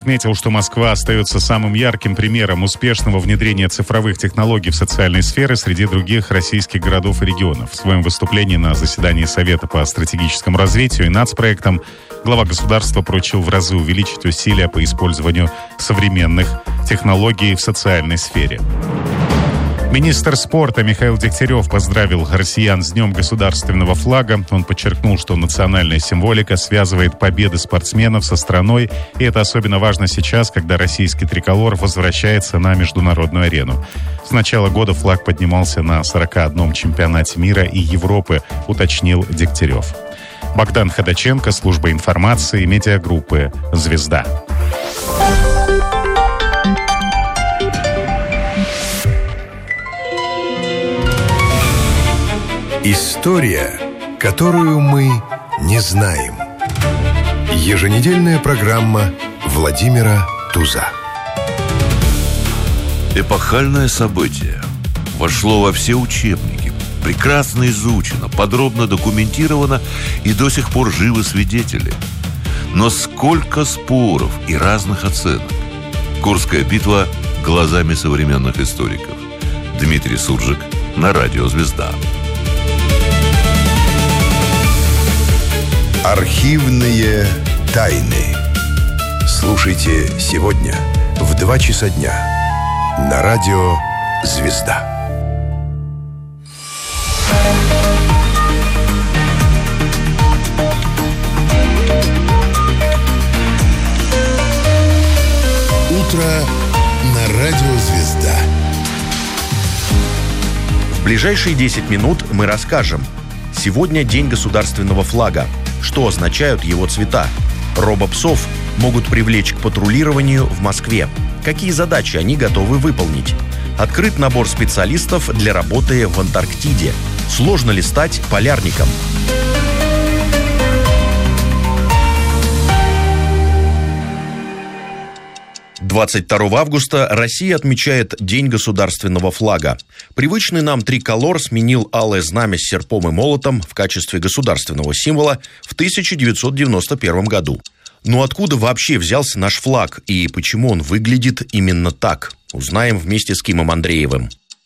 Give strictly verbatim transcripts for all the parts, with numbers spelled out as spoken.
отметил, что Москва остается самым ярким примером успешного внедрения цифровых технологий в социальной сфере среди других российских городов и регионов. В своем выступлении на заседании Совета по стратегическому развитию и нацпроектам глава государства поручил в разы увеличить усилия по использованию современных технологий в социальной сфере. Министр спорта Михаил Дегтярев поздравил россиян с Днем государственного флага. Он подчеркнул, что национальная символика связывает победы спортсменов со страной, и это особенно важно сейчас, когда российский триколор возвращается на международную арену. С начала года флаг поднимался на сорока одном чемпионате мира и Европы, уточнил Дегтярев. Богдан Ходаченко, служба информации, медиагруппы «Звезда». История, которую мы не знаем. Еженедельная программа Владимира Туза. Эпохальное событие вошло во все учебники, прекрасно изучено, подробно документировано, и до сих пор живы свидетели. Но сколько споров и разных оценок. Курская битва глазами современных историков. Дмитрий Суржик на радио «Звезда». Архивные тайны. Слушайте сегодня в два часа дня на радио «Звезда». Утро на радио «Звезда». В ближайшие десять минут мы расскажем. Сегодня День государственного флага. Что означают его цвета? Робопсов могут привлечь к патрулированию в Москве. Какие задачи они готовы выполнить? Открыт набор специалистов для работы в Антарктиде. Сложно ли стать полярником? двадцать второго августа Россия отмечает День государственного флага. Привычный нам триколор сменил алое знамя с серпом и молотом в качестве государственного символа в тысяча девятьсот девяносто первом году. Но откуда вообще взялся наш флаг и почему он выглядит именно так? Узнаем вместе с Кимом Андреевым.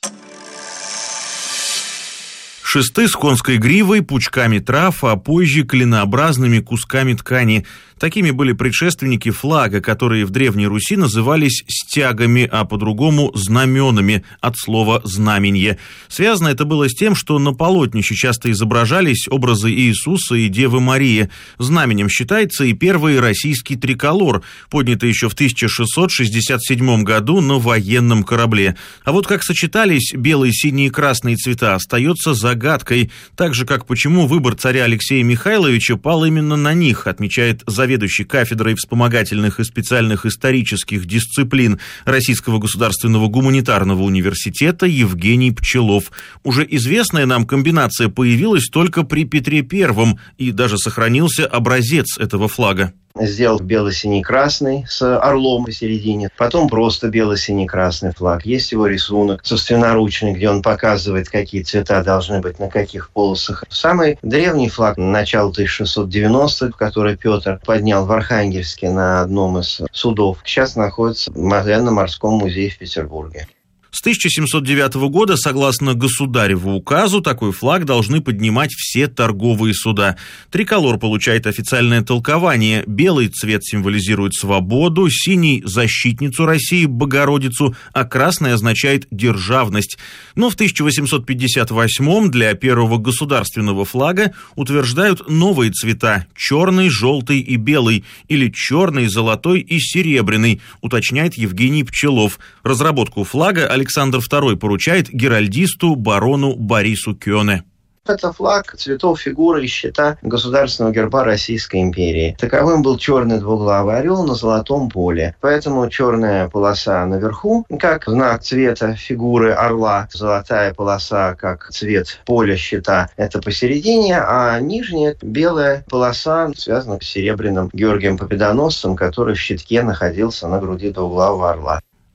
Шесты с конской гривой, пучками трав, а позже клинообразными кусками ткани. Такими были предшественники флага, которые в Древней Руси назывались стягами, а по-другому знаменами, от слова «знаменье». Связано это было с тем, что на полотнище часто изображались образы Иисуса и Девы Марии. Знаменем считается и первый российский триколор, поднятый еще в тысяча шестьсот шестьдесят седьмом году на военном корабле. А вот как сочетались белые, синие и красные цвета, остается загадкой. Так же, как почему выбор царя Алексея Михайловича пал именно на них, отмечает заведующий кафедрой вспомогательных и специальных исторических дисциплин Российского государственного гуманитарного университета Евгений Пчелов. Уже известная нам комбинация появилась только при Петре Первом, и даже сохранился образец этого флага. Сделал бело-синий-красный с орлом посередине, потом просто бело-синий-красный флаг. Есть его рисунок собственноручный, где он показывает, какие цвета должны быть на каких полосах. Самый древний флаг начала тысяча шестьсот девяностых, который Петр поднял в Архангельске на одном из судов, сейчас находится в военно-морском музее в Петербурге. С тысяча семьсот девятого года, согласно государеву указу, такой флаг должны поднимать все торговые суда. Триколор получает официальное толкование. Белый цвет символизирует свободу, синий – защитницу России, Богородицу, а красный означает державность. Но в тысяча восемьсот пятьдесят восьмом для первого государственного флага утверждают новые цвета – черный, желтый и белый, или черный, золотой и серебряный, уточняет Евгений Пчелов. Разработку флага Александр Второй поручает геральдисту барону Борису Кёне. Это флаг цветов фигуры и щита государственного герба Российской империи. Таковым был черный двуглавый орел на золотом поле. Поэтому черная полоса наверху, как знак цвета фигуры орла, золотая полоса, как цвет поля щита, это посередине, а нижняя белая полоса связана с серебряным Георгием Победоносцем, который в щитке находился на груди двуглавого орла.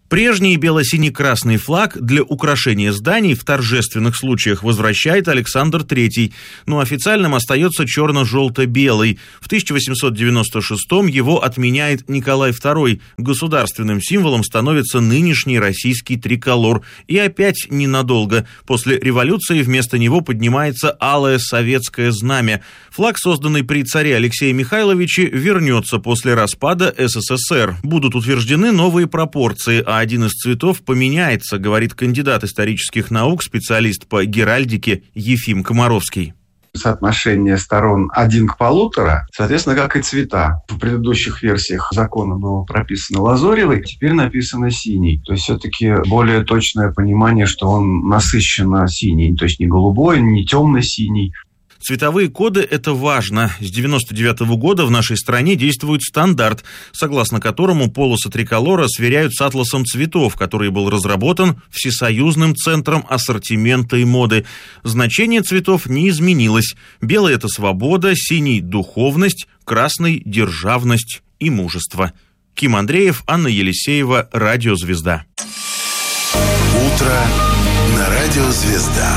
Прежний бело-синий-красный флаг для украшения зданий в торжественных случаях возвращает Александр Третий, но официальным остается черно-желто-белый. В тысяча восемьсот девяносто шестом его отменяет Николай Второй. Государственным символом становится нынешний российский триколор. И опять ненадолго. После революции вместо него поднимается алое советское знамя. Флаг, созданный при царе Алексее Михайловиче, вернется после распада СССР. Будут утверждены новые пропорции, а один из цветов поменяется, говорит кандидат исторических наук, специалист по геральдике Ефим Комаровский. Соотношение сторон один к полутора, соответственно, как и цвета. В предыдущих версиях закона было прописано лазоревый, теперь написано синий. То есть все-таки более точное понимание, что он насыщенно синий, то есть не голубой, не темно-синий. Цветовые коды – это важно. С девяносто девятого года в нашей стране действует стандарт, согласно которому полосы триколора сверяют с атласом цветов, который был разработан Всесоюзным центром ассортимента и моды. Значение цветов не изменилось. Белый – это свобода, синий – духовность, красный – державность и мужество. Ким Андреев, Анна Елисеева, Радио Звезда. Утро на Радио Звезда.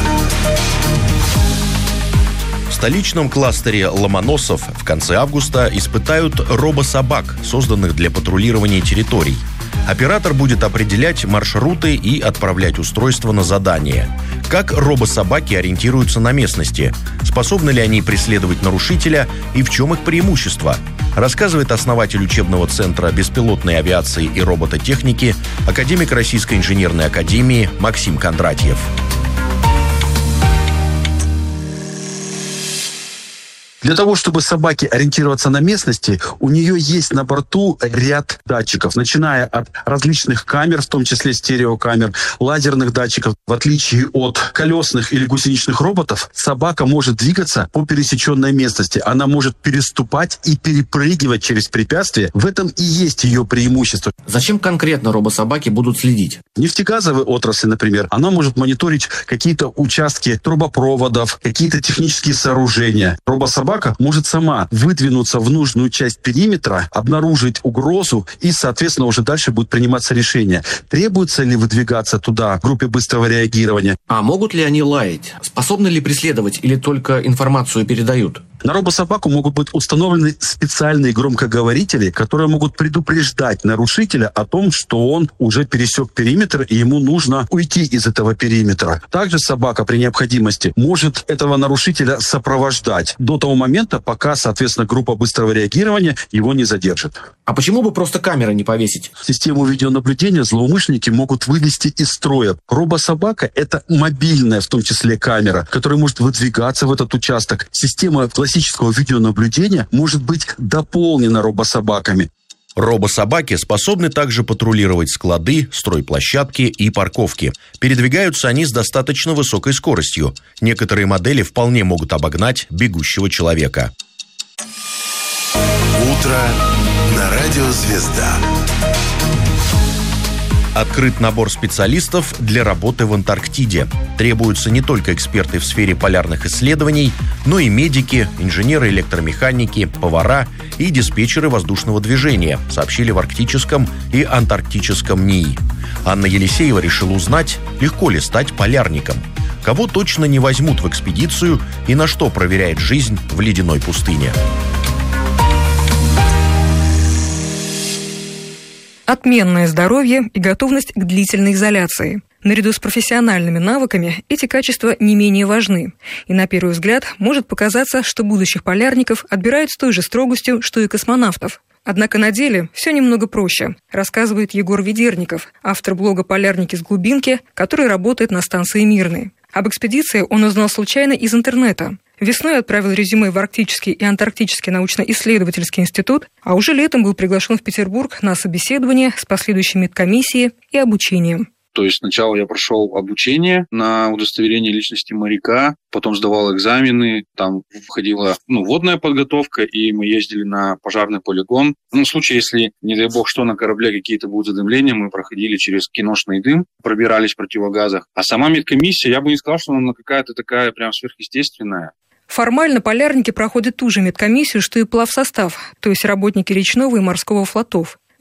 В столичном кластере Ломоносов в конце августа испытают робособак, созданных для патрулирования территорий. Оператор будет определять маршруты и отправлять устройство на задание. Как робособаки ориентируются на местности? Способны ли они преследовать нарушителя и в чем их преимущество? Рассказывает основатель учебного центра беспилотной авиации и робототехники, академик Российской инженерной академии Максим Кондратьев. Для того, чтобы собаке ориентироваться на местности, у нее есть на борту ряд датчиков, начиная от различных камер, в том числе стереокамер, лазерных датчиков. В отличие от колесных или гусеничных роботов, собака может двигаться по пересеченной местности. Она может переступать и перепрыгивать через препятствия. В этом и есть ее преимущество. Зачем конкретно робособаки будут следить? В нефтегазовой отрасли, например, она может мониторить какие-то участки трубопроводов, какие-то технические сооружения. Робособака может сама выдвинуться в нужную часть периметра, обнаружить угрозу и, соответственно, уже дальше будет приниматься решение, требуется ли выдвигаться туда в группе быстрого реагирования. А могут ли они лаять? Способны ли преследовать или только информацию передают? На робособаку могут быть установлены специальные громкоговорители, которые могут предупреждать нарушителя о том, что он уже пересек периметр и ему нужно уйти из этого периметра. Также собака при необходимости может этого нарушителя сопровождать до того момента, пока, соответственно, группа быстрого реагирования его не задержит. А почему бы просто камеры не повесить? Систему видеонаблюдения злоумышленники могут вывести из строя. Робособака – это мобильная, в том числе, камера, которая может выдвигаться в этот участок. Система классического видеонаблюдения может быть дополнена робособаками. Робособаки способны также патрулировать склады, стройплощадки и парковки. Передвигаются они с достаточно высокой скоростью. Некоторые модели вполне могут обогнать бегущего человека. Утро на Радио Звезда. Открыт набор специалистов для работы в Антарктиде. Требуются не только эксперты в сфере полярных исследований, но и медики, инженеры-электромеханики, повара и диспетчеры воздушного движения, сообщили в Арктическом и Антарктическом НИИ. Анна Елисеева решила узнать, легко ли стать полярником. Кого точно не возьмут в экспедицию и на что проверяет жизнь в ледяной пустыне. Отменное здоровье и готовность к длительной изоляции. Наряду с профессиональными навыками эти качества не менее важны. И на первый взгляд может показаться, что будущих полярников отбирают с той же строгостью, что и космонавтов. Однако на деле все немного проще, рассказывает Егор Ведерников, автор блога «Полярники с глубинки», который работает на станции «Мирный». Об экспедиции он узнал случайно из интернета. Весной отправил резюме в Арктический и Антарктический научно-исследовательский институт, а уже летом был приглашен в Петербург на собеседование с последующей медкомиссией и обучением. То есть сначала я прошел обучение на удостоверение личности моряка, потом сдавал экзамены, там входила ну, водная подготовка, и мы ездили на пожарный полигон. Ну, в случае, если, не дай бог, что на корабле какие-то будут задымления, мы проходили через киношный дым, пробирались в противогазах. А сама медкомиссия, я бы не сказал, что она какая-то такая прям сверхъестественная. Формально полярники проходят ту же медкомиссию, что и плавсостав, то есть работники речного и морского флотов.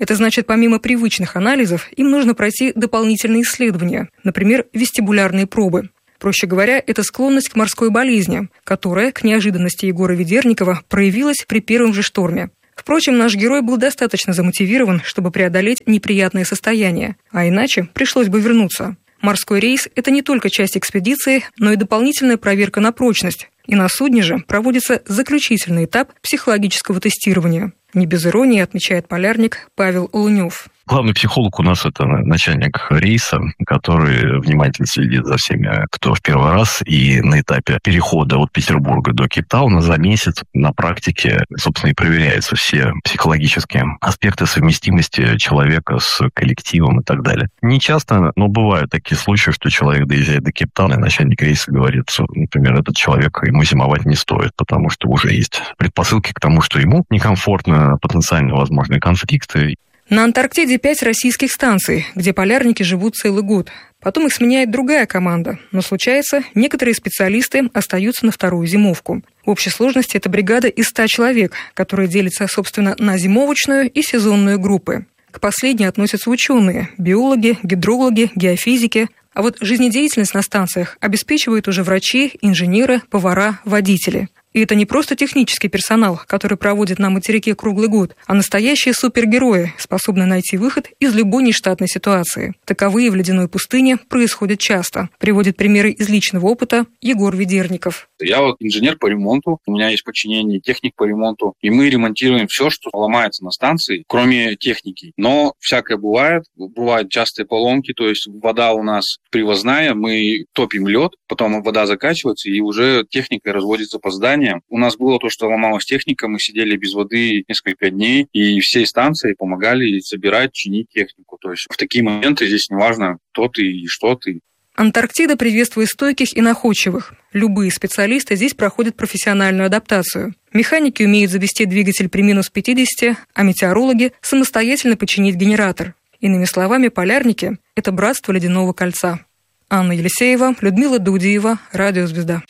Это значит, помимо привычных анализов, им нужно пройти дополнительные исследования, например, вестибулярные пробы. Проще говоря, это склонность к морской болезни, которая, к неожиданности Егора Ведерникова, проявилась при первом же шторме. Впрочем, наш герой был достаточно замотивирован, чтобы преодолеть неприятное состояние, а иначе пришлось бы вернуться. Морской рейс – это не только часть экспедиции, но и дополнительная проверка на прочность. И на судне же проводится заключительный этап психологического тестирования. Не без иронии отмечает полярник Павел Лунев. Главный психолог у нас – это начальник рейса, который внимательно следит за всеми, кто в первый раз, и на этапе перехода от Петербурга до Кейптауна за месяц на практике, собственно, и проверяются все психологические аспекты совместимости человека с коллективом и так далее. Не часто, но бывают такие случаи, что человек доезжает до Кейптауна, и начальник рейса говорит, что, например, этот человек, ему зимовать не стоит, потому что уже есть предпосылки к тому, что ему некомфортно, потенциально возможные конфликты. На Антарктиде пять российских станций, где полярники живут целый год. Потом их сменяет другая команда. Но случается, некоторые специалисты остаются на вторую зимовку. В общей сложности это бригада из ста человек, которая делится, собственно, на зимовочную и сезонную группы. К последней относятся ученые – биологи, гидрологи, геофизики. А вот жизнедеятельность на станциях обеспечивают уже врачи, инженеры, повара, водители. И это не просто технический персонал, который проводит на материке круглый год, а настоящие супергерои, способные найти выход из любой нештатной ситуации. Таковые в ледяной пустыне происходят часто. Приводит примеры из личного опыта Егор Ведерников. Я вот инженер по ремонту, у меня есть подчинение, техник по ремонту, и мы ремонтируем все, что ломается на станции, кроме техники. Но всякое бывает, бывают частые поломки, то есть вода у нас привозная, мы топим лед, потом вода закачивается, и уже техника разводится по зданию. У нас было то, что ломалась техника, мы сидели без воды несколько дней, и всей станции помогали собирать, чинить технику. То есть в такие моменты здесь не важно, кто ты и что ты. Антарктида приветствует стойких и находчивых. Любые специалисты здесь проходят профессиональную адаптацию. Механики умеют завести двигатель при минус пятидесяти, а метеорологи самостоятельно починить генератор. Иными словами, полярники – это братство ледяного кольца. Анна Елисеева, Людмила Дудиева, Радио «Звезда».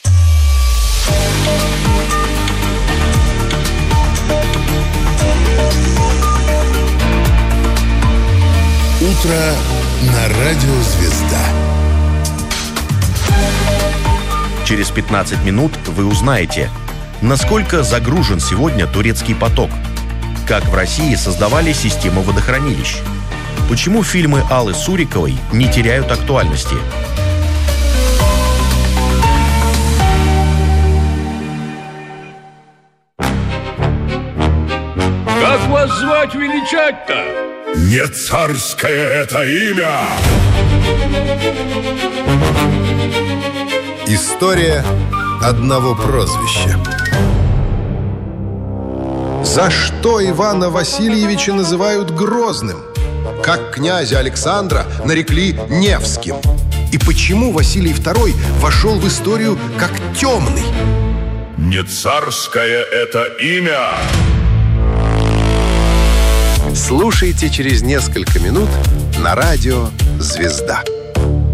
Утро на Радио «Звезда». Через пятнадцать минут вы узнаете, насколько загружен сегодня турецкий поток, как в России создавали систему водохранилищ, почему фильмы Аллы Суриковой не теряют актуальности. Как вас звать величать-то? Не царское это имя! История одного прозвища. За что Ивана Васильевича называют Грозным? Как князя Александра нарекли Невским? И почему Василий второй вошел в историю как темный? Не царское это имя! Слушайте через несколько минут на радио «Звезда».